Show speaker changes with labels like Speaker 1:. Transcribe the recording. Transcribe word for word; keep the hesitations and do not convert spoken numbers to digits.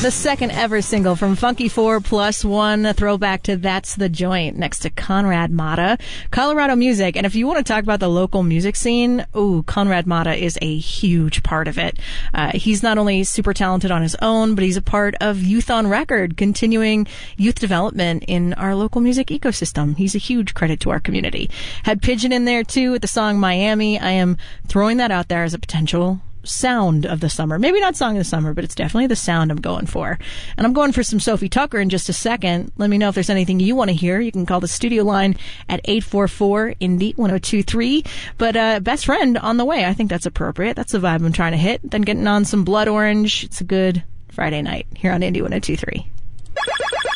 Speaker 1: The second ever single from Funky Four Plus One, a throwback to That's the Joint, next to Conrad Mata, Colorado Music. And if you want to talk about the local music scene, ooh, Conrad Mata is a huge part of it. Uh, he's not only super talented on his own, but he's a part of Youth on Record, continuing youth development in our local music ecosystem. He's a huge credit to our community. Had Pigeon in there too with the song Miami. I am throwing that out there as a potential sound of the summer. Maybe not song of the summer, but it's definitely the sound I'm going for. And I'm going for some Sophie Tucker in just a second. Let me know if there's anything you want to hear. You can call the studio line at eight four four, Indie one oh two three. But uh, Best Friend on the way. I think that's appropriate. That's the vibe I'm trying to hit. Then getting on some Blood Orange. It's a good Friday night here on Indie one oh two three.